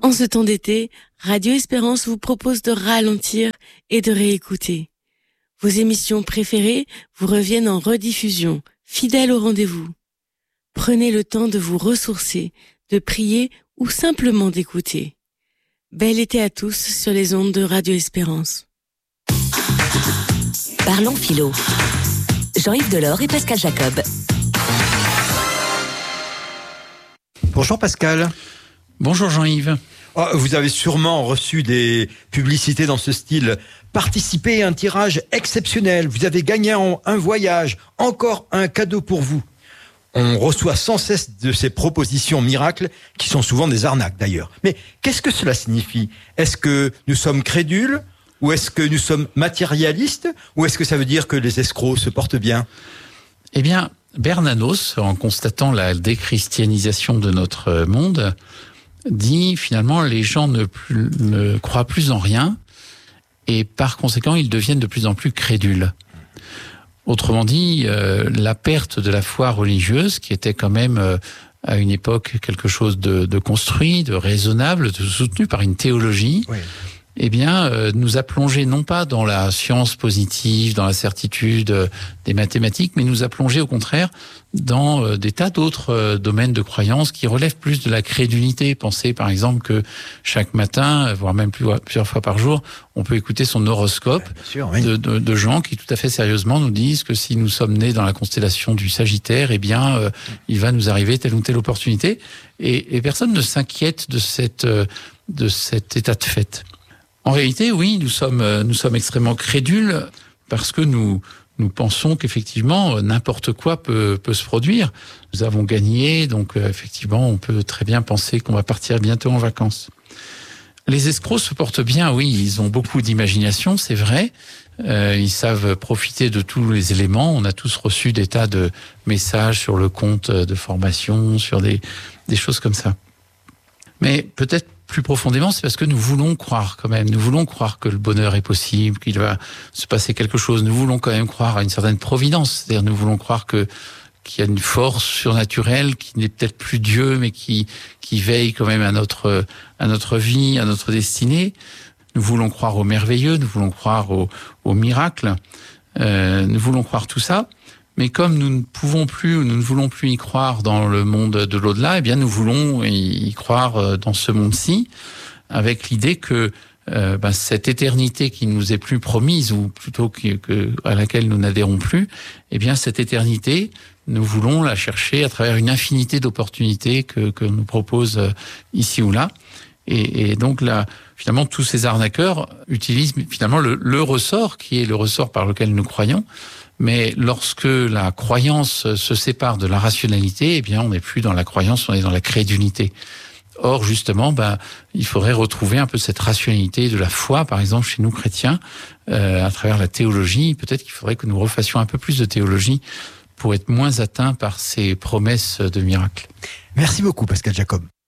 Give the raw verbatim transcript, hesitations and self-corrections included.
En ce temps d'été, Radio Espérance vous propose de ralentir et de réécouter. Vos émissions préférées vous reviennent en rediffusion, fidèles au rendez-vous. Prenez le temps de vous ressourcer, de prier ou simplement d'écouter. Bel été à tous sur les ondes de Radio Espérance. Parlons philo. Jean-Yves Delors et Pascal Jacob. Bonjour Pascal. Bonjour Jean-Yves. Oh, vous avez sûrement reçu des publicités dans ce style. Participez à un tirage exceptionnel. Vous avez gagné un, un voyage. Encore un cadeau pour vous. On reçoit sans cesse de ces propositions miracles, qui sont souvent des arnaques d'ailleurs. Mais qu'est-ce que cela signifie? Est-ce que nous sommes crédules? Ou est-ce que nous sommes matérialistes? Ou est-ce que ça veut dire que les escrocs se portent bien? Eh bien, Bernanos, en constatant la déchristianisation de notre monde, dit finalement les gens ne, plus, ne croient plus en rien et par conséquent ils deviennent de plus en plus crédules. Autrement dit, euh, la perte de la foi religieuse, qui était quand même euh, à une époque quelque chose de, de construit, de raisonnable, de soutenu par une théologie, oui. eh bien, euh, nous a plongé non pas dans la science positive, dans la certitude euh, des mathématiques, mais nous a plongé au contraire dans euh, des tas d'autres euh, domaines de croyance qui relèvent plus de la crédulité. Pensez par exemple que chaque matin, voire même plus, plusieurs fois par jour, on peut écouter son horoscope Bien sûr, oui. de, de, de gens qui tout à fait sérieusement nous disent que si nous sommes nés dans la constellation du Sagittaire, eh bien, euh, il va nous arriver telle ou telle opportunité. Et, et personne ne s'inquiète de cette, euh, de cet état de fait. En réalité, oui, nous sommes, nous sommes extrêmement crédules parce que nous, nous pensons qu'effectivement, n'importe quoi peut, peut se produire. Nous avons gagné, donc effectivement, on peut très bien penser qu'on va partir bientôt en vacances. Les escrocs se portent bien, oui, ils ont beaucoup d'imagination, c'est vrai. Euh, ils savent profiter de tous les éléments. On a tous reçu des tas de messages sur le compte de formation, sur des, des choses comme ça. Mais peut-être plus profondément, c'est parce que nous voulons croire quand même. Nous voulons croire que le bonheur est possible, qu'il va se passer quelque chose. Nous voulons quand même croire à une certaine providence. C'est-à-dire, nous voulons croire que qu'il y a une force surnaturelle qui n'est peut-être plus Dieu, mais qui qui veille quand même à notre à notre vie, à notre destinée. Nous voulons croire au merveilleux. Nous voulons croire au au miracle. Euh, nous voulons croire tout ça. Mais comme nous ne pouvons plus, ou nous ne voulons plus y croire dans le monde de l'au-delà, eh bien, nous voulons y croire dans ce monde-ci, avec l'idée que euh, ben, cette éternité qui nous est plus promise, ou plutôt que, que à laquelle nous n'adhérons plus, eh bien, cette éternité, nous voulons la chercher à travers une infinité d'opportunités que, que nous propose ici ou là. Et, et donc là, finalement, tous ces arnaqueurs utilisent finalement le, le ressort qui est le ressort par lequel nous croyons. Mais lorsque la croyance se sépare de la rationalité, eh bien, on n'est plus dans la croyance, on est dans la crédulité. Or, justement, ben, il faudrait retrouver un peu cette rationalité de la foi, par exemple, chez nous chrétiens, euh, à travers la théologie. Peut-être qu'il faudrait que nous refassions un peu plus de théologie pour être moins atteints par ces promesses de miracles. Merci beaucoup, Pascal Jacob.